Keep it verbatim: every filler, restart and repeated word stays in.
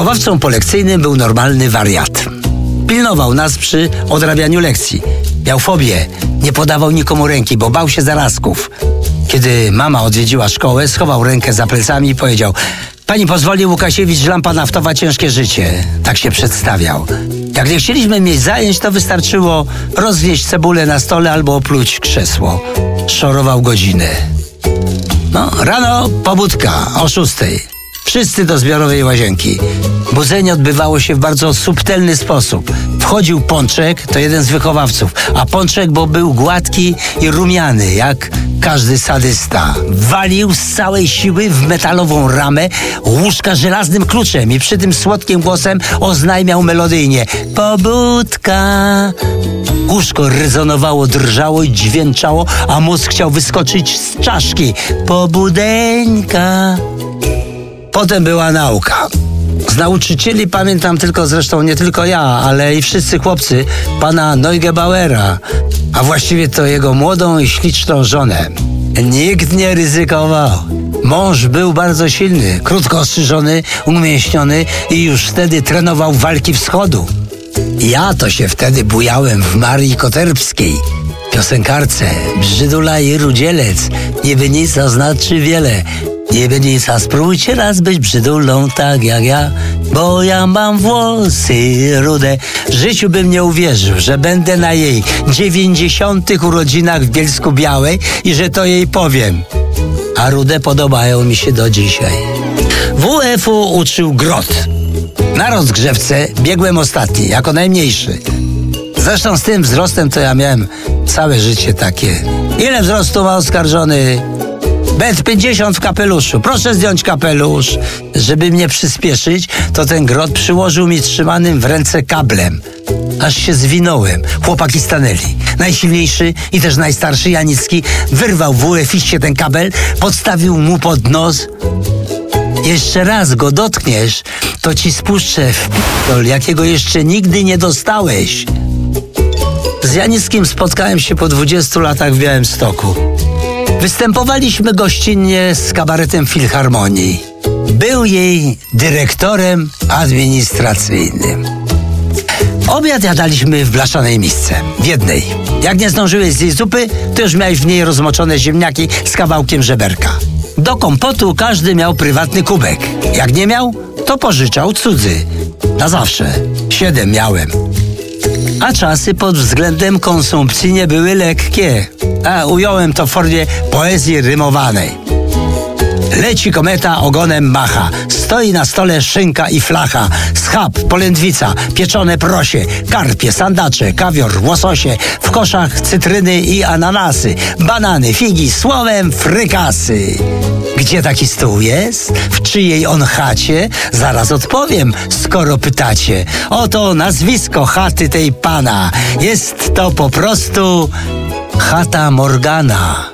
Wychowawcą polekcyjnym był normalny wariat. Pilnował nas przy odrabianiu lekcji. Miał fobię, nie podawał nikomu ręki, bo bał się zarazków. Kiedy mama odwiedziła szkołę, schował rękę za plecami i powiedział: pani pozwoli, Łukasiewicz, lampa naftowa, ciężkie życie. Tak się przedstawiał. Jak nie chcieliśmy mieć zajęć, to wystarczyło roznieść cebulę na stole albo opluć krzesło. Szorował godzinę. No, rano pobudka o szóstej. Wszyscy do zbiorowej łazienki. Budzenie odbywało się w bardzo subtelny sposób. Wchodził Pączek, to jeden z wychowawców, a Pączek, bo był gładki i rumiany, jak każdy sadysta. Walił z całej siły w metalową ramę łóżka żelaznym kluczem i przy tym słodkim głosem oznajmiał melodyjnie: pobudka. Łóżko rezonowało, drżało i dźwięczało, a mózg chciał wyskoczyć z czaszki. Pobudeńka. Potem była nauka. Z nauczycieli pamiętam tylko, zresztą nie tylko ja, ale i wszyscy chłopcy, pana Neugebauera, a właściwie to jego młodą i śliczną żonę. Nikt nie ryzykował. Mąż był bardzo silny, krótko ostrzyżony, umięśniony i już wtedy trenował walki wschodu. Ja to się wtedy bujałem w Marii Koterbskiej, piosenkarce: brzydula i rudzielec, niby nic, a znaczy wiele. Niby nic, a spróbujcie raz być brzydulą tak jak ja, bo ja mam włosy rude. W życiu bym nie uwierzył, że będę na jej dziewięćdziesiątych urodzinach w Bielsku Białej i że to jej powiem. A rude podobają mi się do dzisiaj. W U F-u uczył Grot. Na rozgrzewce biegłem ostatni, jako najmniejszy. Zresztą z tym wzrostem to ja miałem całe życie takie. Ile wzrostu ma oskarżony? metr pięćdziesiąt w kapeluszu. Proszę zdjąć kapelusz. Żeby mnie przyspieszyć, to ten Grot przyłożył mi trzymanym w ręce kablem. Aż się zwinąłem. Chłopaki stanęli. Najsilniejszy i też najstarszy, Janicki, wyrwał w U F-iście ten kabel, podstawił mu pod nos. Jeszcze raz go dotkniesz, to ci spuszczę w p***ol, jakiego jeszcze nigdy nie dostałeś. Z Janickim spotkałem się po dwudziestu latach w Białymstoku. Występowaliśmy gościnnie z kabaretem Filharmonii. Był jej dyrektorem administracyjnym. Obiad jadaliśmy w blaszanej misce, w jednej. Jak nie zdążyłeś zjeść zupy, to już miałeś w niej rozmoczone ziemniaki z kawałkiem żeberka. Do kompotu każdy miał prywatny kubek. Jak nie miał, to pożyczał cudzy. Na zawsze. Siedem miałem. A czasy pod względem konsumpcji nie były lekkie. A ująłem to w formie poezji rymowanej. Leci kometa, ogonem macha. Stoi na stole szynka i flacha. Schab, polędwica, pieczone prosie, karpie, sandacze, kawior, łososie. W koszach cytryny i ananasy, banany, figi, słowem frykasy. Gdzie taki stół jest? W czyjej on chacie? Zaraz odpowiem, skoro pytacie. Oto nazwisko chaty tej pana. Jest to po prostu chata Morgana.